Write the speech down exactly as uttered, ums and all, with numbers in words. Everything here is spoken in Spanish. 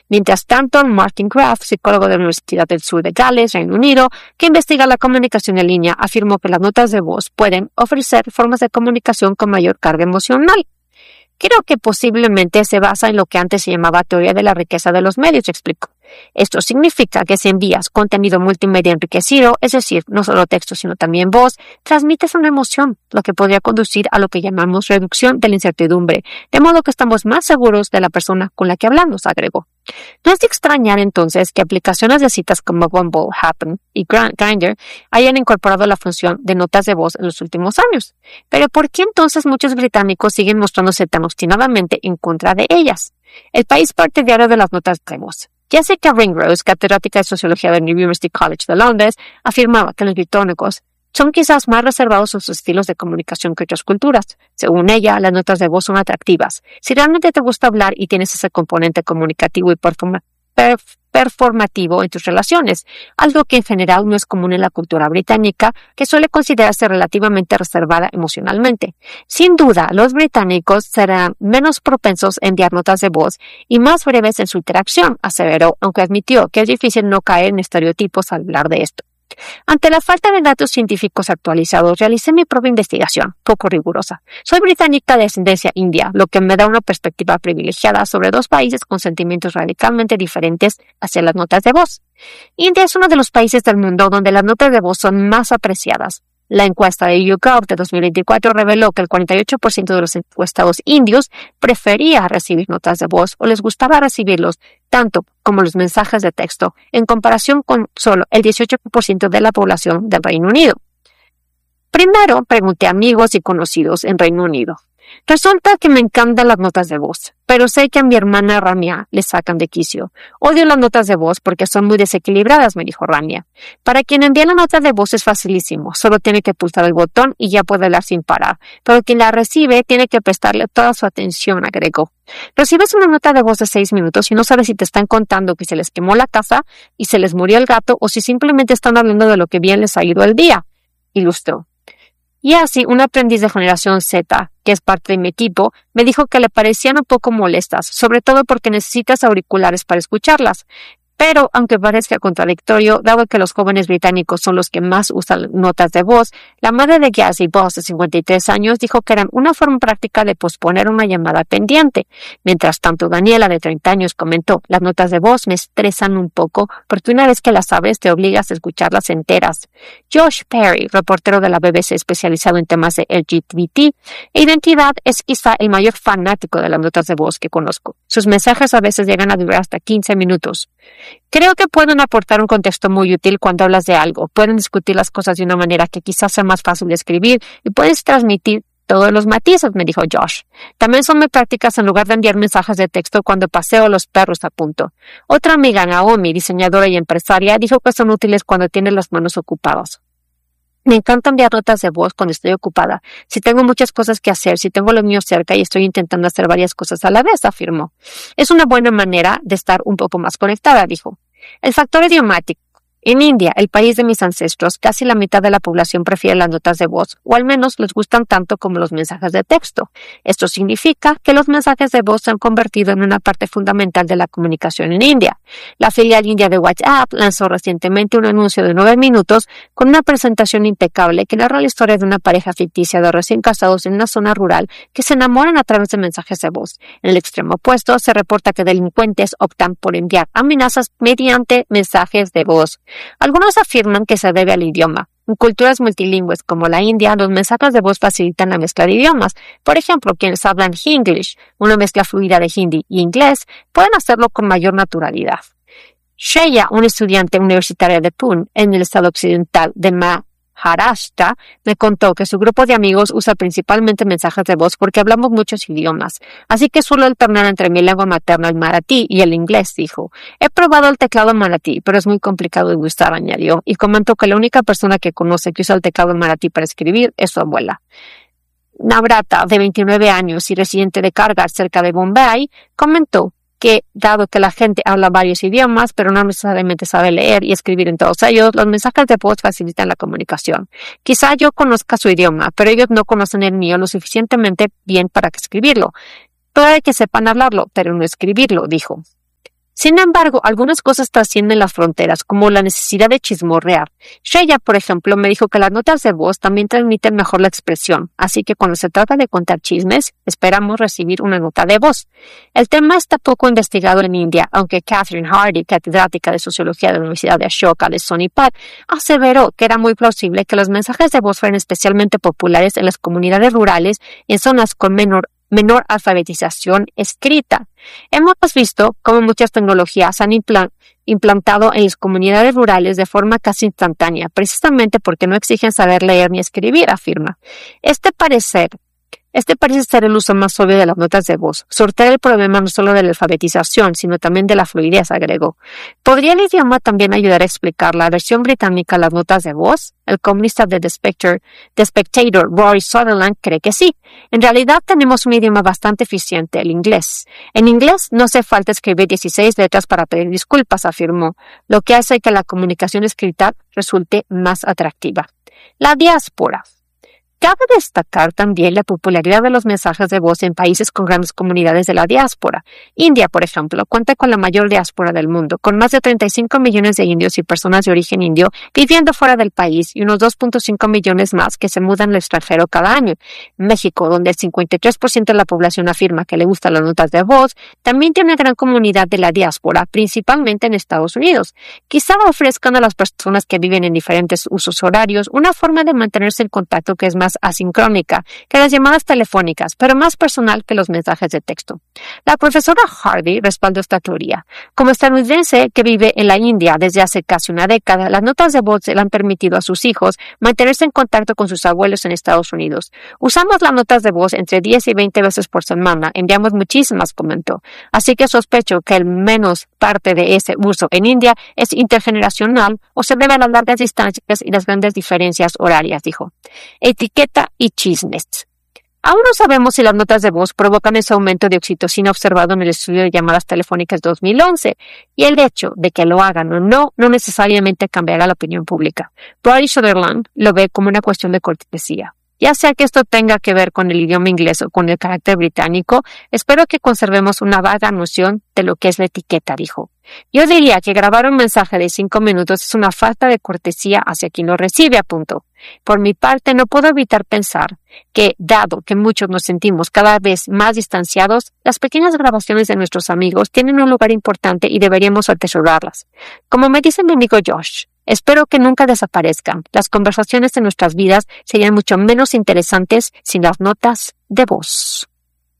Mientras tanto, Martin Graff, psicólogo de la Universidad del Sur de Gales, Reino Unido, que investiga la comunicación en línea, afirmó que las notas de voz pueden ofrecer formas de comunicación con mayor carga emocional. Creo que posiblemente se basa en lo que antes se llamaba teoría de la riqueza de los medios, explicó. Esto significa que si envías contenido multimedia enriquecido, es decir, no solo texto sino también voz, transmites una emoción, lo que podría conducir a lo que llamamos reducción de la incertidumbre, de modo que estamos más seguros de la persona con la que hablamos, agregó. No es de extrañar entonces que aplicaciones de citas como Bumble, Happen y Grindr hayan incorporado la función de notas de voz en los últimos años. Pero ¿por qué entonces muchos británicos siguen mostrándose tan obstinadamente en contra de ellas? El país partidario de las notas de voz. Jessica Ringrose, catedrática de Sociología del University College de Londres, afirmaba que los británicos son quizás más reservados en sus estilos de comunicación que otras culturas. Según ella, las notas de voz son atractivas. Si realmente te gusta hablar y tienes ese componente comunicativo y performa- perf- performativo en tus relaciones, algo que en general no es común en la cultura británica, que suele considerarse relativamente reservada emocionalmente. Sin duda, los británicos serán menos propensos a enviar notas de voz y más breves en su interacción, aseveró, aunque admitió que es difícil no caer en estereotipos al hablar de esto. Ante la falta de datos científicos actualizados, realicé mi propia investigación, poco rigurosa. Soy británica de ascendencia india, lo que me da una perspectiva privilegiada sobre dos países con sentimientos radicalmente diferentes hacia las notas de voz. India es uno de los países del mundo donde las notas de voz son más apreciadas. La encuesta de YouGov de dos mil veinticuatro reveló que el cuarenta y ocho por ciento de los encuestados indios prefería recibir notas de voz o les gustaba recibirlos tanto como los mensajes de texto, en comparación con solo el dieciocho por ciento de la población del Reino Unido. Primero, pregunté a amigos y conocidos en Reino Unido. Resulta que me encantan las notas de voz, pero sé que a mi hermana Ramia le sacan de quicio. Odio las notas de voz porque son muy desequilibradas, me dijo Ramia. Para quien envía la nota de voz es facilísimo, solo tiene que pulsar el botón y ya puede hablar sin parar. Pero quien la recibe tiene que prestarle toda su atención, agregó. Recibes una nota de voz de seis minutos y no sabes si te están contando que se les quemó la casa y se les murió el gato o si simplemente están hablando de lo que bien les ha ido el día, ilustró. Y así, un aprendiz de generación Z, que es parte de mi equipo, me dijo que le parecían un poco molestas, sobre todo porque necesitas auriculares para escucharlas. Pero, aunque parezca contradictorio, dado que los jóvenes británicos son los que más usan notas de voz, la madre de Gazzy Boss, de cincuenta y tres años, dijo que eran una forma práctica de posponer una llamada pendiente. Mientras tanto, Daniela, de treinta años, comentó, las notas de voz me estresan un poco, porque una vez que las sabes, te obligas a escucharlas enteras. Josh Perry, reportero de la B B C especializado en temas de L G B T e identidad, es quizá el mayor fanático de las notas de voz que conozco. Sus mensajes a veces llegan a durar hasta quince minutos. Creo que pueden aportar un contexto muy útil cuando hablas de algo. Pueden discutir las cosas de una manera que quizás sea más fácil de escribir y puedes transmitir todos los matices, me dijo Josh. También son muy prácticas en lugar de enviar mensajes de texto cuando paseo a los perros a punto. Otra amiga, Naomi, diseñadora y empresaria, dijo que son útiles cuando tiene las manos ocupadas. Me encanta enviar notas de voz cuando estoy ocupada. Si tengo muchas cosas que hacer, si tengo lo mío cerca y estoy intentando hacer varias cosas a la vez, afirmó. Es una buena manera de estar un poco más conectada, dijo. El factor idiomático. En India, el país de mis ancestros, casi la mitad de la población prefiere las notas de voz, o al menos les gustan tanto como los mensajes de texto. Esto significa que los mensajes de voz se han convertido en una parte fundamental de la comunicación en India. La filial india de WhatsApp lanzó recientemente un anuncio de nueve minutos con una presentación impecable que narra la historia de una pareja ficticia de recién casados en una zona rural que se enamoran a través de mensajes de voz. En el extremo opuesto, se reporta que delincuentes optan por enviar amenazas mediante mensajes de voz. Algunos afirman que se debe al idioma. En culturas multilingües como la India, los mensajes de voz facilitan la mezcla de idiomas. Por ejemplo, quienes hablan Hinglish, una mezcla fluida de hindi y inglés, pueden hacerlo con mayor naturalidad. Shreya, una estudiante universitaria de Pune, en el estado occidental de Maharashtra, me contó que su grupo de amigos usa principalmente mensajes de voz porque hablamos muchos idiomas. Así que suelo alternar entre mi lengua materna, el marathi, y el inglés, dijo. He probado el teclado marathi, pero es muy complicado de usar, añadió, y comentó que la única persona que conoce que usa el teclado marathi para escribir es su abuela. Navrata, de veintinueve años y residente de Kargar, cerca de Bombay, comentó que, dado que la gente habla varios idiomas, pero no necesariamente sabe leer y escribir en todos ellos, los mensajes de voz facilitan la comunicación. Quizá yo conozca su idioma, pero ellos no conocen el mío lo suficientemente bien para escribirlo. Puede que sepan hablarlo, pero no escribirlo, dijo. Sin embargo, algunas cosas trascienden las fronteras, como la necesidad de chismorrear. Shreya, por ejemplo, me dijo que las notas de voz también transmiten mejor la expresión, así que cuando se trata de contar chismes, esperamos recibir una nota de voz. El tema está poco investigado en India, aunque Catherine Hardy, catedrática de Sociología de la Universidad de Ashoka de Sonipat, aseveró que era muy plausible que los mensajes de voz fueran especialmente populares en las comunidades rurales y en zonas con menor menor alfabetización escrita. Hemos visto cómo muchas tecnologías han implan- implantado en las comunidades rurales de forma casi instantánea, precisamente porque no exigen saber leer ni escribir, afirma. Este parecer Este parece ser el uso más obvio de las notas de voz. Sortear el problema no solo de la alfabetización, sino también de la fluidez, agregó. ¿Podría el idioma también ayudar a explicar la versión británica de las notas de voz? El columnista de The Spectator, The Spectator, Rory Sutherland, cree que sí. En realidad tenemos un idioma bastante eficiente, el inglés. En inglés no hace falta escribir dieciséis letras para pedir disculpas, afirmó, lo que hace que la comunicación escrita resulte más atractiva. La diáspora. Cabe destacar también la popularidad de los mensajes de voz en países con grandes comunidades de la diáspora. India, por ejemplo, cuenta con la mayor diáspora del mundo, con más de treinta y cinco millones de indios y personas de origen indio viviendo fuera del país y unos dos punto cinco millones más que se mudan al extranjero cada año. México, donde el cincuenta y tres por ciento de la población afirma que le gustan las notas de voz, también tiene una gran comunidad de la diáspora, principalmente en Estados Unidos. Quizá ofrezcan a las personas que viven en diferentes usos horarios una forma de mantenerse en contacto que es más asincrónica que las llamadas telefónicas, pero más personal que los mensajes de texto. La profesora Hardy respaldó esta teoría. Como estadounidense que vive en la India desde hace casi una década, las notas de voz le han permitido a sus hijos mantenerse en contacto con sus abuelos en Estados Unidos. Usamos las notas de voz entre diez y veinte veces por semana, enviamos muchísimas, comentó. Así que sospecho que el menos parte de ese uso en India es intergeneracional o se debe a las largas distancias y las grandes diferencias horarias, dijo. Etiqueta y chismes. Aún no sabemos si las notas de voz provocan ese aumento de oxitocina observado en el estudio de llamadas telefónicas dos mil once, y el hecho de que lo hagan o no, no necesariamente cambiará la opinión pública. Rory Sutherland lo ve como una cuestión de cortesía. Ya sea que esto tenga que ver con el idioma inglés o con el carácter británico, espero que conservemos una vaga noción de lo que es la etiqueta, dijo. Yo diría que grabar un mensaje de cinco minutos es una falta de cortesía hacia quien lo recibe, apuntó. Por mi parte, no puedo evitar pensar que, dado que muchos nos sentimos cada vez más distanciados, las pequeñas grabaciones de nuestros amigos tienen un lugar importante y deberíamos atesorarlas. Como me dice mi amigo Josh, espero que nunca desaparezcan. Las conversaciones de nuestras vidas serían mucho menos interesantes sin las notas de voz.